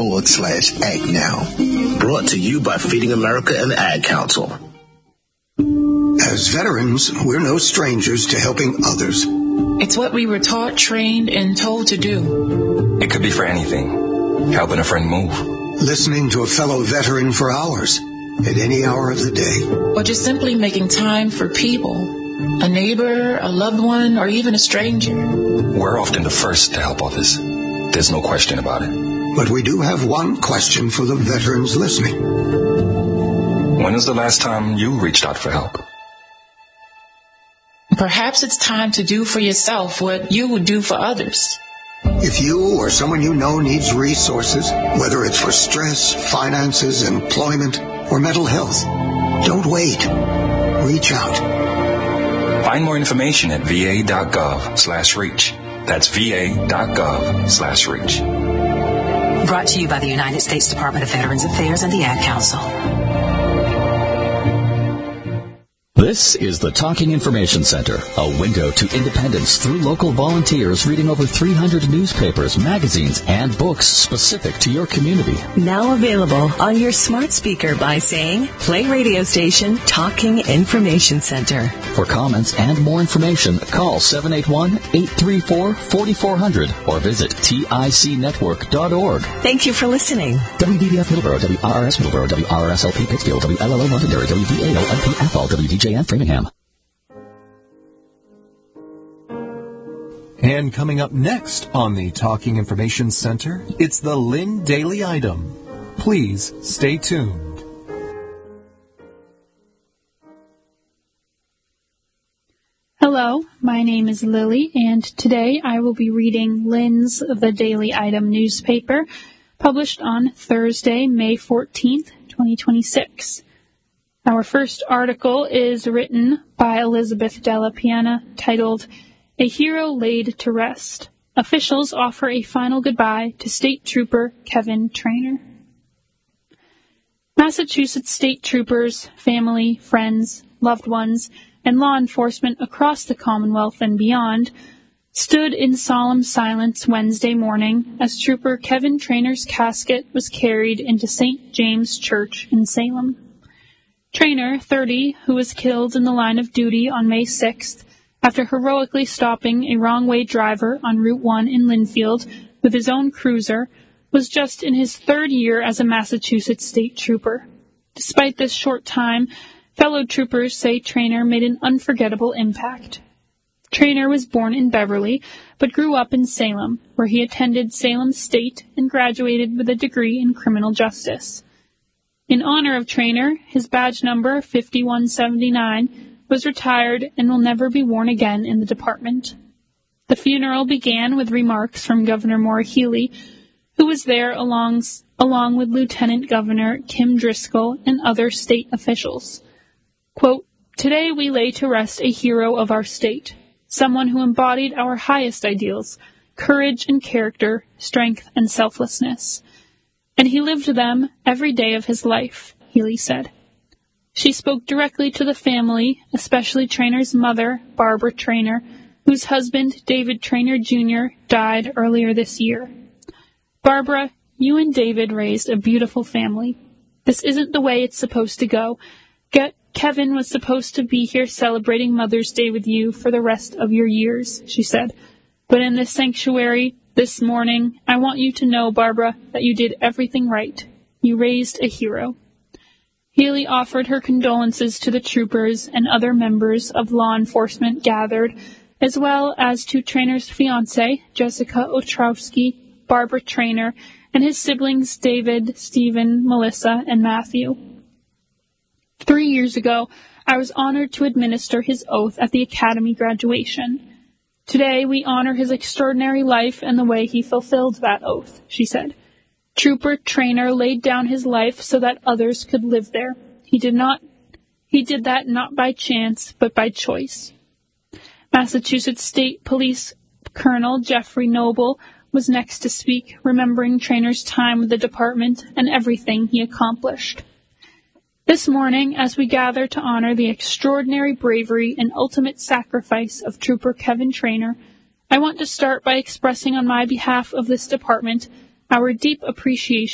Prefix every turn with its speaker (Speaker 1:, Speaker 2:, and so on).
Speaker 1: VA.gov/ActNow. Brought to you by Feeding America and the Ad Council.
Speaker 2: As veterans, we're no strangers to helping others.
Speaker 3: It's what we were taught, trained, and told to do.
Speaker 4: It could be for anything. Helping a friend move.
Speaker 2: Listening to a fellow veteran for hours, at any hour of the day.
Speaker 3: Or just simply making time for people. A neighbor, a loved one, or even a stranger.
Speaker 4: We're often the first to help others. There's no question about it.
Speaker 2: But we do have one question for the veterans listening.
Speaker 4: When was the last time you reached out for help?
Speaker 3: Perhaps it's time to do for yourself what you would do for others.
Speaker 2: If you or someone you know needs resources, whether it's for stress, finances, employment, or mental health, don't wait. Reach out.
Speaker 4: Find more information at va.gov/reach. That's va.gov/reach.
Speaker 5: Brought to you by the United States Department of Veterans Affairs and the Ad Council.
Speaker 6: This is the Talking Information Center, a window to independence through local volunteers reading over 300 newspapers, magazines, and books specific to your community.
Speaker 7: Now available on your smart speaker by saying, play radio station Talking Information Center.
Speaker 6: For comments and more information, call 781-834-4400 or visit ticnetwork.org.
Speaker 7: Thank you for listening.
Speaker 6: WDBF Middleborough, WRRS Middleborough, WRSLP Pittsfield, WLLO Londonderry, WDAO LP Athol, WDJN Framingham.
Speaker 8: And coming up next on the Talking Information Center, it's the Lynn Daily Item. Please stay tuned.
Speaker 9: Hello, my name is Lily, and today I will be reading Lynn's The Daily Item newspaper, published on Thursday, May 14th, 2026. Our first article is written by Elizabeth Della Piana, titled, A Hero Laid to Rest. Officials offer a final goodbye to State Trooper Kevin Trainor. Massachusetts State Troopers, family, friends, loved ones, and law enforcement across the Commonwealth and beyond stood in solemn silence Wednesday morning as Trooper Kevin Trainor's casket was carried into St. James Church in Salem. Trainor, 30, who was killed in the line of duty on May 6th after heroically stopping a wrong-way driver on Route 1 in Linfield with his own cruiser, was just in his third year as a Massachusetts State Trooper. Despite this short time, fellow troopers say Trainor made an unforgettable impact. Trainor was born in Beverly, but grew up in Salem, where he attended Salem State and graduated with a degree in criminal justice. In honor of Trainor, his badge number, 5179, was retired and will never be worn again in the department. The funeral began with remarks from Governor Maura Healey, who was there along with Lieutenant Governor Kim Driscoll and other state officials. Quote, Today we lay to rest a hero of our state, someone who embodied our highest ideals, courage and character, strength and selflessness. And he lived them every day of his life, Healey said. She spoke directly to the family, especially Trainor's mother, Barbara Trainor, whose husband, David Trainor Jr., died earlier this year. Barbara, you and David raised a beautiful family. This isn't the way it's supposed to go. Kevin was supposed to be here celebrating Mother's Day with you for the rest of your years, she said. But in this sanctuary, this morning, I want you to know, Barbara, that you did everything right. You raised a hero. Healey offered her condolences to the troopers and other members of law enforcement gathered, as well as to Trainor's fiancée, Jessica Ostrowski, Barbara Trainor, and his siblings David, Stephen, Melissa, and Matthew. 3 years ago, I was honored to administer his oath at the Academy graduation. Today, we honor his extraordinary life and the way he fulfilled that oath, she said. Trooper Trainor laid down his life so that others could live there. He did that not by chance, but by choice. Massachusetts State Police Colonel Jeffrey Noble was next to speak, remembering Trainor's time with the department and everything he accomplished. This morning, as we gather to honor the extraordinary bravery and ultimate sacrifice of Trooper Kevin Trainor, I want to start by expressing on my behalf of this department our deep appreciation